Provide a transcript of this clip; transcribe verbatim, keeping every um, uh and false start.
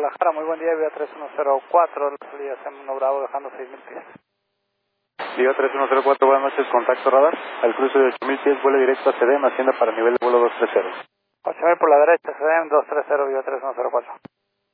Guadalajara, muy buen día, vía tres uno cero cuatro, la salida Semuno Bravo dejando seis mil pies. Vía tres uno cero cuatro, buenas noches, contacto radar, al cruce de ocho mil pies, vuelo directo a C D M, hacienda para nivel de vuelo dos tres cero. ocho mil por la derecha, C D M dos tres cero, vía tres uno cero cuatro.